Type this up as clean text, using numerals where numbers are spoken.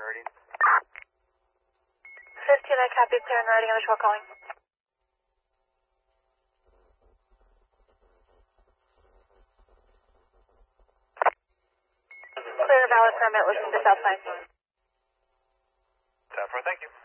writing. 15, I copy, clear and writing on the 12 calling. Clear, valid permit, listen to South Pine. 10-4, thank you.